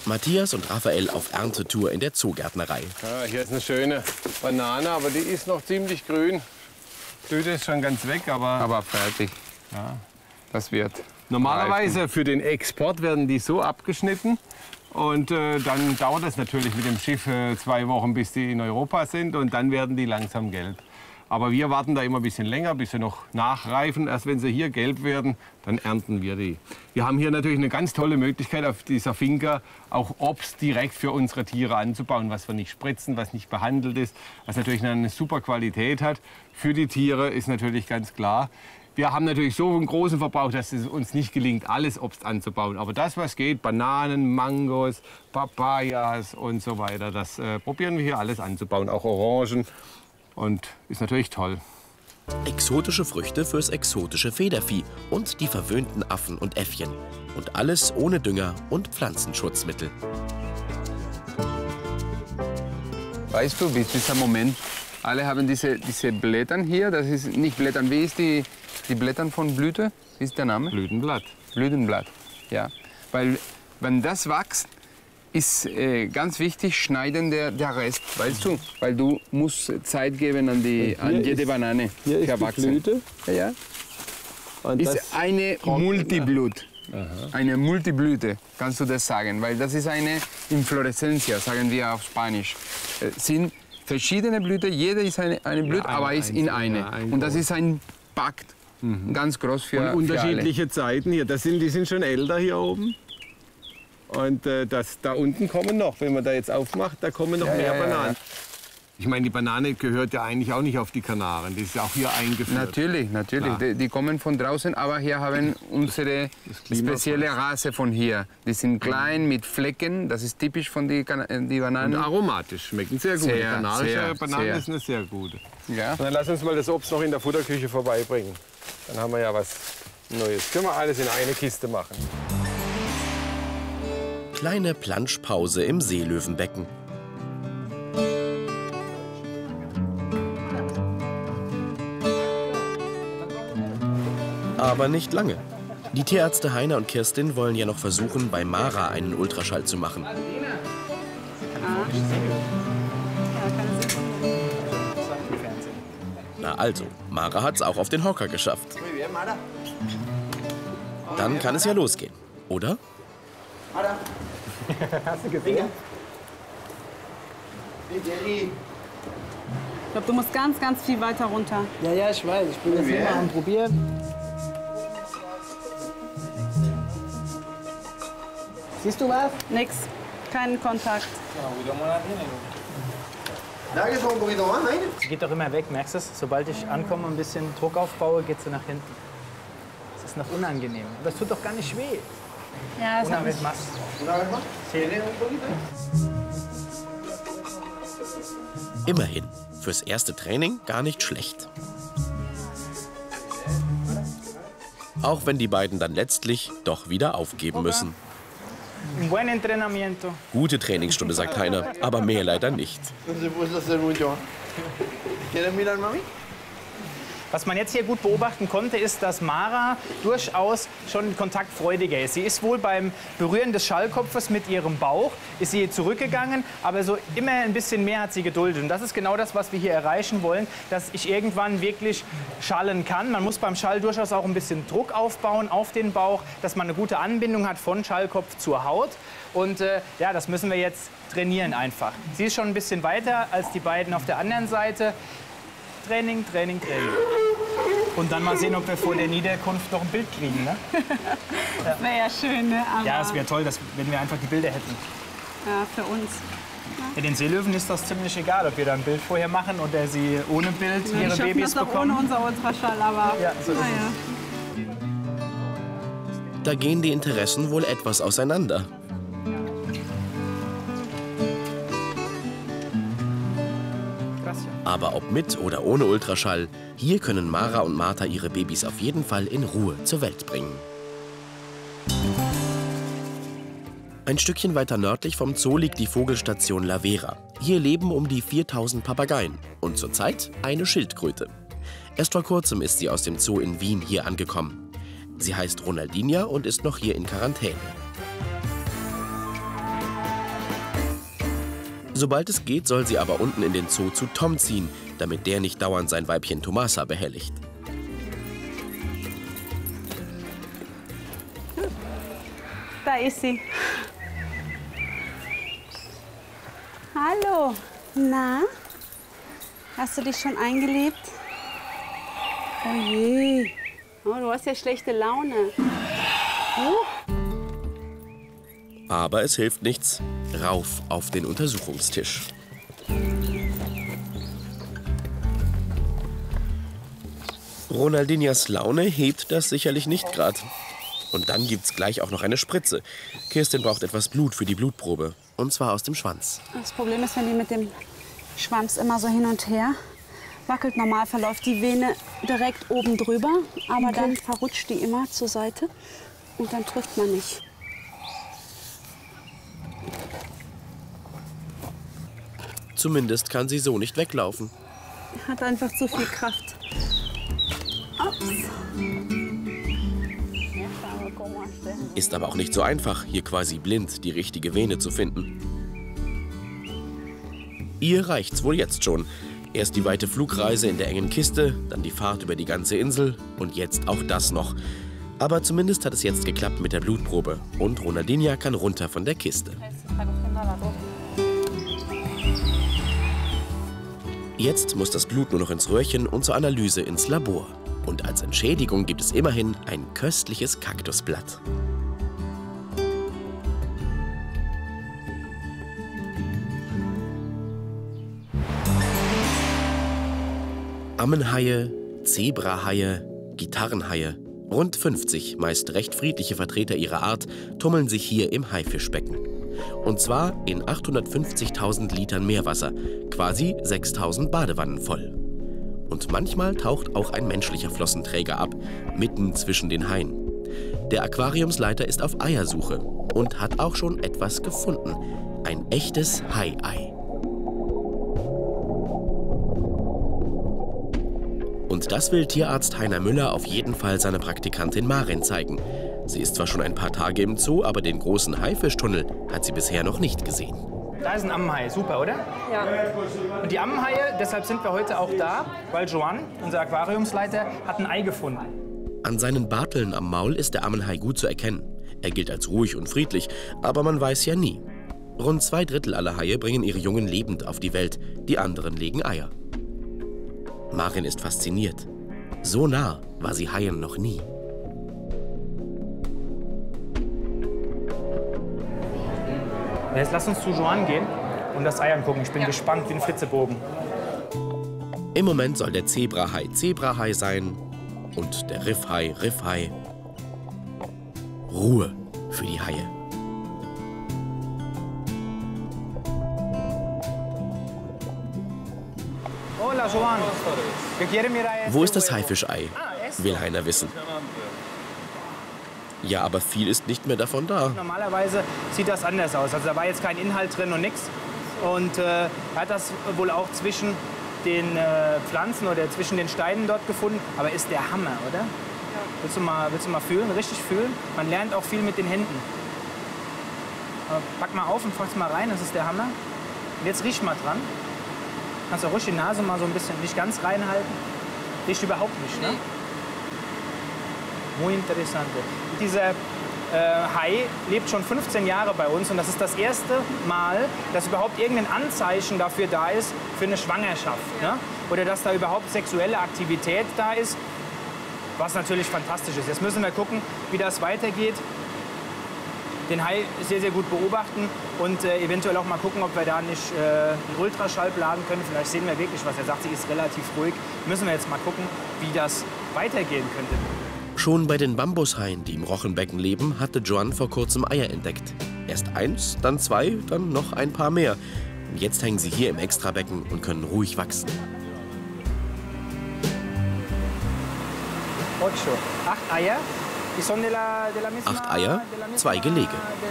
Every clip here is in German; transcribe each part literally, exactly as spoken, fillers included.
Matthias und Raphael auf Erntetour in der Zoogärtnerei. Ja, hier ist eine schöne Banane, aber die ist noch ziemlich grün. Die Blüte ist schon ganz weg, aber... Aber fertig. Ja. Das wird. Normalerweise für den Export werden die so abgeschnitten. Und äh, dann dauert es natürlich mit dem Schiff äh, zwei Wochen, bis die in Europa sind. Und dann werden die langsam gelb. Aber wir warten da immer ein bisschen länger, bis sie noch nachreifen. Erst wenn sie hier gelb werden, dann ernten wir die. Wir haben hier natürlich eine ganz tolle Möglichkeit, auf dieser Finca auch Obst direkt für unsere Tiere anzubauen, was wir nicht spritzen, was nicht behandelt ist, was natürlich eine super Qualität hat. Für die Tiere ist natürlich ganz klar. Wir haben natürlich so einen großen Verbrauch, dass es uns nicht gelingt, alles Obst anzubauen. Aber das, was geht, Bananen, Mangos, Papayas und so weiter, das äh, probieren wir hier alles anzubauen, auch Orangen. Und ist natürlich toll. Exotische Früchte fürs exotische Federvieh und die verwöhnten Affen und Äffchen. Und alles ohne Dünger und Pflanzenschutzmittel. Weißt du, bis dieser Moment, alle haben diese, diese Blättern hier, das ist nicht Blättern, wie ist die, die Blättern von Blüte? Wie ist der Name? Blütenblatt. Blütenblatt, ja. Weil wenn das wächst, ist äh, ganz wichtig, schneiden der, der Rest, weißt du? Weil du musst Zeit geben an, die, an jede ist, Banane. Hier ist die Blüte. Ja, ja. Und ist das eine Multiblut. Aha. Eine Multiblüte, kannst du das sagen? Weil das ist eine Inflorescencia, sagen wir auf Spanisch. Äh, sind verschiedene Blüten, jede ist eine, eine Blüte, ja, aber ist in eine. Ja, ein Und das ist ein Pakt, mhm. ganz groß für, Und unterschiedliche für alle. Zeiten hier. Das sind, die sind schon älter hier oben. Und äh, das, da unten kommen noch, wenn man da jetzt aufmacht, da kommen noch ja, mehr ja, Bananen. Ja. Ich meine, die Banane gehört ja eigentlich auch nicht auf die Kanaren, die ist ja auch hier eingeführt. Natürlich, natürlich, die, die kommen von draußen, aber hier haben unsere spezielle Rasse von hier. Die sind klein, mit Flecken, das ist typisch von den die Bananen. Und aromatisch, schmecken sehr gut. Sehr, die kanarische sehr, Banane sehr. ist eine sehr gute. Ja. Und dann lass uns mal das Obst noch in der Futterküche vorbeibringen. Dann haben wir ja was Neues. Können wir alles in eine Kiste machen. Kleine Planschpause im Seelöwenbecken. Aber nicht lange. Die Tierärzte Heiner und Kirstin wollen ja noch versuchen, bei Mara einen Ultraschall zu machen. Na also, Mara hat's auch auf den Hocker geschafft. Dann kann es ja losgehen, oder? Hast du gesehen? Ich glaube, du musst ganz, ganz viel weiter runter. Ja, ja, ich weiß. Ich bin jetzt hier mal am Probieren. Siehst du was? Nix. Keinen Kontakt. Sie geht doch immer weg, merkst du es? Sobald ich ankomme und ein bisschen Druck aufbaue, geht sie nach hinten. Das ist noch unangenehm. Aber es tut doch gar nicht weh. Ja, es Una hat vez mich... más. Sí. Immerhin, fürs erste Training gar nicht schlecht. Auch wenn die beiden dann letztlich doch wieder aufgeben müssen. Un buen entrenamiento. Gute Trainingsstunde, sagt Heiner, aber mehr leider nicht. Was man jetzt hier gut beobachten konnte, ist, dass Mara durchaus schon kontaktfreudiger ist. Sie ist wohl beim Berühren des Schallkopfes mit ihrem Bauch, ist sie zurückgegangen, aber so immer ein bisschen mehr hat sie geduldet. Und das ist genau das, was wir hier erreichen wollen, dass ich irgendwann wirklich schallen kann. Man muss beim Schall durchaus auch ein bisschen Druck aufbauen auf den Bauch, dass man eine gute Anbindung hat von Schallkopf zur Haut. Und äh, ja, das müssen wir jetzt trainieren einfach. Sie ist schon ein bisschen weiter als die beiden auf der anderen Seite. Training, Training, Training. Und dann mal sehen, ob wir vor der Niederkunft noch ein Bild kriegen. Ne? Das wäre ja schön, ne? Aber ja, es wäre toll, dass, wenn wir einfach die Bilder hätten. Ja, für uns. Ja, den Seelöwen ist das ziemlich egal, ob wir da ein Bild vorher machen oder sie ohne Bild ja, ihre Babys das bekommen. Ohne unser Ultraschall, aber ja, so ist naja. Es. Da gehen die Interessen wohl etwas auseinander. Aber ob mit oder ohne Ultraschall, hier können Mara und Martha ihre Babys auf jeden Fall in Ruhe zur Welt bringen. Ein Stückchen weiter nördlich vom Zoo liegt die Vogelstation La Vera. Hier leben um die viertausend Papageien und zurzeit eine Schildkröte. Erst vor kurzem ist sie aus dem Zoo in Wien hier angekommen. Sie heißt Ronaldinha und ist noch hier in Quarantäne. Sobald es geht, soll sie aber unten in den Zoo zu Tom ziehen, damit der nicht dauernd sein Weibchen Tomasa behelligt. Da ist sie. Hallo. Na? Hast du dich schon eingelebt? Oh je. Oh, du hast ja schlechte Laune. Uh. Aber es hilft nichts. Rauf auf den Untersuchungstisch. Ronaldinhas Laune hebt das sicherlich nicht gerade. Und dann gibt's gleich auch noch eine Spritze. Kirstin braucht etwas Blut für die Blutprobe. Und zwar aus dem Schwanz. Das Problem ist, wenn die mit dem Schwanz immer so hin und her wackelt. Normal verläuft die Vene direkt oben drüber. Aber okay. Dann verrutscht die immer zur Seite. Und dann trifft man nicht. Zumindest kann sie so nicht weglaufen. Hat einfach zu viel Kraft. Ups. Ist aber auch nicht so einfach, hier quasi blind die richtige Vene zu finden. Ihr reicht's wohl jetzt schon. Erst die weite Flugreise in der engen Kiste, dann die Fahrt über die ganze Insel und jetzt auch das noch. Aber zumindest hat es jetzt geklappt mit der Blutprobe. Und Ronaldinha kann runter von der Kiste. Jetzt muss das Blut nur noch ins Röhrchen und zur Analyse ins Labor. Und als Entschädigung gibt es immerhin ein köstliches Kaktusblatt. Ammenhaie, Zebrahaie, Gitarrenhaie. Rund fünfzig, meist recht friedliche Vertreter ihrer Art tummeln sich hier im Haifischbecken. Und zwar in achthundertfünfzigtausend Litern Meerwasser, quasi sechstausend Badewannen voll. Und manchmal taucht auch ein menschlicher Flossenträger ab, mitten zwischen den Haien. Der Aquariumsleiter ist auf Eiersuche und hat auch schon etwas gefunden. Ein echtes Hai-Ei. Und das will Tierarzt Heiner Müller auf jeden Fall seiner Praktikantin Maren zeigen. Sie ist zwar schon ein paar Tage im Zoo, aber den großen Haifischtunnel hat sie bisher noch nicht gesehen. Da ist ein Ammenhai, super, oder? Ja. Und die Ammenhaie, deshalb sind wir heute auch da, weil Joan, unser Aquariumsleiter, hat ein Ei gefunden. An seinen Barteln am Maul ist der Ammenhai gut zu erkennen. Er gilt als ruhig und friedlich, aber man weiß ja nie. Rund zwei Drittel aller Haie bringen ihre Jungen lebend auf die Welt, die anderen legen Eier. Maren ist fasziniert. So nah war sie Haien noch nie. Jetzt lass uns zu Joan gehen und das Ei angucken. Ich bin ja. gespannt wie ein Flitzebogen. Im Moment soll der Zebrahai Zebrahai sein und der Riffhai Riffhai. Ruhe für die Haie. Hola, Joan. Wo ist das Haifischei? Will Heiner wissen. Ja, aber viel ist nicht mehr davon da. Normalerweise sieht das anders aus. Also da war jetzt kein Inhalt drin und nichts. Und äh, er hat das wohl auch zwischen den äh, Pflanzen oder zwischen den Steinen dort gefunden. Aber ist der Hammer, oder? Ja. Willst du mal, willst du mal fühlen, richtig fühlen? Man lernt auch viel mit den Händen. Aber pack mal auf und fass mal rein, das ist der Hammer. Und jetzt riech mal dran. Kannst du ruhig die Nase mal so ein bisschen nicht ganz reinhalten. Riecht überhaupt nicht, ne? Muy interessante. Dieser äh, Hai lebt schon fünfzehn Jahre bei uns und das ist das erste Mal, dass überhaupt irgendein Anzeichen dafür da ist für eine Schwangerschaft. Ne? Oder dass da überhaupt sexuelle Aktivität da ist, was natürlich fantastisch ist. Jetzt müssen wir gucken, wie das weitergeht. Den Hai sehr, sehr gut beobachten und äh, eventuell auch mal gucken, ob wir da nicht äh, einen Ultraschall laden können. Vielleicht sehen wir wirklich was. Er sagt, sie ist relativ ruhig. Müssen wir jetzt mal gucken, wie das weitergehen könnte. Schon bei den Bambushaien, die im Rochenbecken leben, hatte Joan vor kurzem Eier entdeckt. Erst eins, dann zwei, dann noch ein paar mehr. Und jetzt hängen sie hier im Extrabecken und können ruhig wachsen. Ocho. Acht Eier. Acht Eier, zwei Gelege.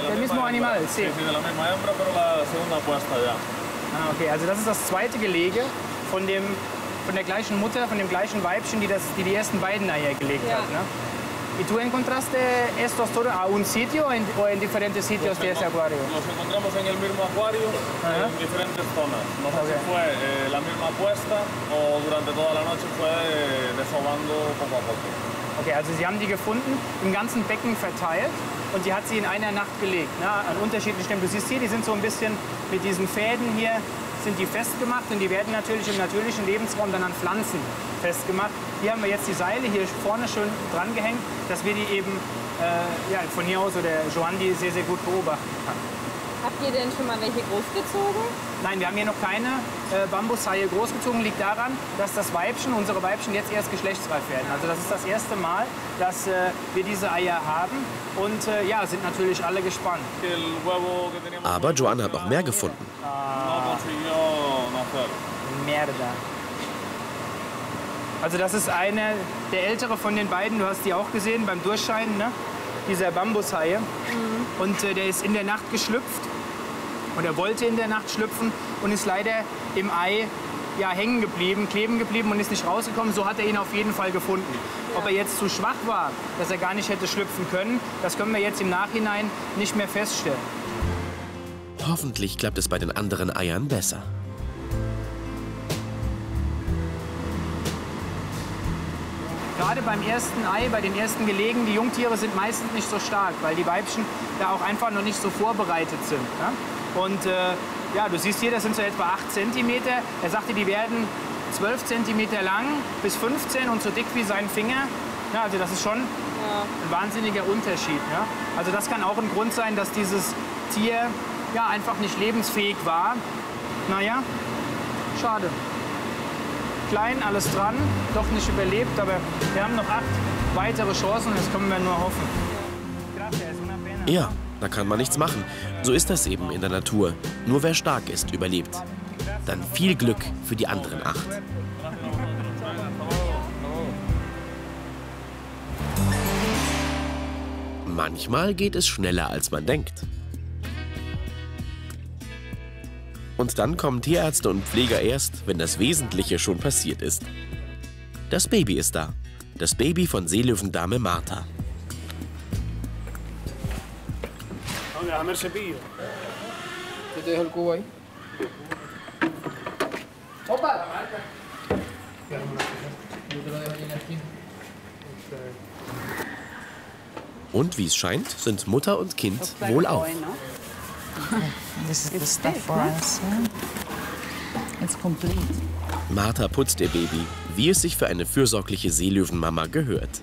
Ah, okay, also das ist das zweite Gelege von, dem, von der gleichen Mutter, von dem gleichen Weibchen, die das, die, die ersten beiden Eier gelegt ja. hat. Ne? ¿Y tú encontraste estos todos a un sitio en, o en diferentes sitios de ese acuario? Los encontramos en el mismo acuario, Ajá. en diferentes zonas. No sé Ok. si fue eh, la misma puesta o durante toda la noche fue eh, desovando poco a poco. Okay, also Sie haben die gefunden, im ganzen Becken verteilt und die hat sie in einer Nacht gelegt. Ne? An unterschiedlichen Stellen. Du siehst hier, die sind so ein bisschen mit diesen Fäden hier, sind die festgemacht und die werden natürlich im natürlichen Lebensraum dann an Pflanzen festgemacht. Hier haben wir jetzt die Seile hier vorne schön dran gehängt, dass wir die eben äh, ja, von hier aus oder Johann die sehr, sehr gut beobachten kann. Habt ihr denn schon mal welche großgezogen? Nein, wir haben hier noch keine äh, Bambushaie großgezogen. Liegt daran, dass das Weibchen, unsere Weibchen jetzt erst geschlechtsreif werden. Also das ist das erste Mal, dass äh, wir diese Eier haben und äh, ja, sind natürlich alle gespannt. El huevo que teníamos Aber Joan hat noch mehr gefunden. no consiguió nacer. Merda. Also das ist eine, der ältere von den beiden, du hast die auch gesehen beim Durchscheinen, ne? Dieser Bambushaie. Mhm. Und äh, der ist in der Nacht geschlüpft. Und er wollte in der Nacht schlüpfen und ist leider im Ei ja, hängen geblieben, kleben geblieben und ist nicht rausgekommen. So hat er ihn auf jeden Fall gefunden. Ob er jetzt zu schwach war, dass er gar nicht hätte schlüpfen können, das können wir jetzt im Nachhinein nicht mehr feststellen. Hoffentlich klappt es bei den anderen Eiern besser. Gerade beim ersten Ei, bei den ersten Gelegen, die Jungtiere sind meistens nicht so stark, weil die Weibchen da auch einfach noch nicht so vorbereitet sind. Ne? Und äh, ja, du siehst hier, das sind so etwa acht Zentimeter. Er sagte, die werden zwölf Zentimeter lang bis fünfzehn und so dick wie sein Finger. Ja, also das ist schon ja. ein wahnsinniger Unterschied. Ja? Also das kann auch ein Grund sein, dass dieses Tier ja, einfach nicht lebensfähig war. Naja, schade. Klein, alles dran, doch nicht überlebt, aber wir haben noch acht weitere Chancen, das können wir nur hoffen. Ja, da kann man nichts machen. So ist das eben in der Natur. Nur wer stark ist, überlebt. Dann viel Glück für die anderen acht. Manchmal geht es schneller, als man denkt. Und dann kommen Tierärzte und Pfleger erst, wenn das Wesentliche schon passiert ist. Das Baby ist da. Das Baby von Seelöwendame Martha. Und wie es scheint, sind Mutter und Kind wohlauf. This is the stuff for us. Yeah? It's complete. Martha putzt ihr Baby, wie es sich für eine fürsorgliche Seelöwenmama gehört.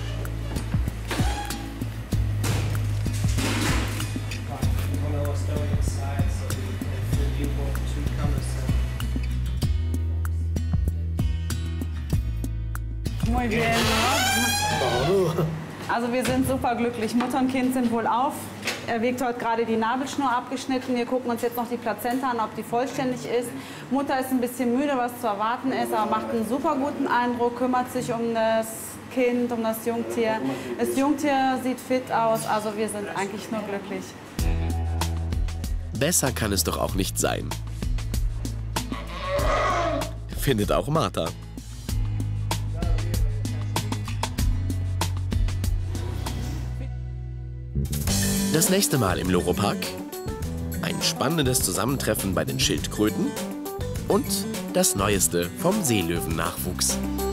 Muy bien, ¿no? Also wir sind super glücklich. Mutter und Kind sind wohlauf. Er wiegt heute gerade die Nabelschnur abgeschnitten. Wir gucken uns jetzt noch die Plazenta an, ob die vollständig ist. Mutter ist ein bisschen müde, was zu erwarten ist, aber macht einen super guten Eindruck, kümmert sich um das Kind, um das Jungtier. Das Jungtier sieht fit aus, also wir sind eigentlich nur glücklich. Besser kann es doch auch nicht sein. Findet auch Martha. Das nächste Mal im Loro-Park ein spannendes Zusammentreffen bei den Schildkröten und das Neueste vom Seelöwen-Nachwuchs.